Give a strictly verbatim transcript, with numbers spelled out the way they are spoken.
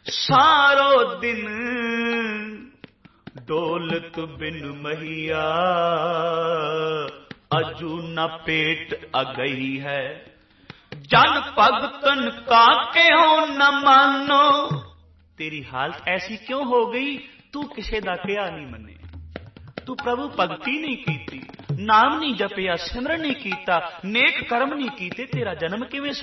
सारो दिन दौलत बिन महिया, अजू न पेट अगई है। जन भगतन का क्यों न मानो, तेरी हालत ऐसी क्यों हो गई, तू किसे दा क्या नहीं मने। तू प्रभु भगती नहीं कीती, नाम नहीं जपिया, सिमरन नहीं कीता, नेक कर्म नहीं कीते, तेरा जन्म किवें